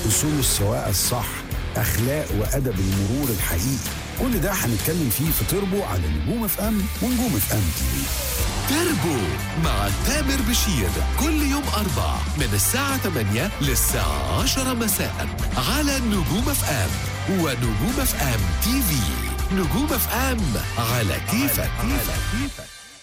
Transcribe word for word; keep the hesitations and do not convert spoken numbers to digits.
أصول السواقة الصح، أخلاق وأدب المرور الحقيقي. كل ده هنتكلم فيه في تربو على نجوم اف ام ونجوم اف ام تي في. تربو مع تامر بشير كل يوم أربع من الساعة ثمانية للساعة عشرة مساء على نجوم اف ام ونجوم اف ام تي في. نجوم اف ام على كيفك.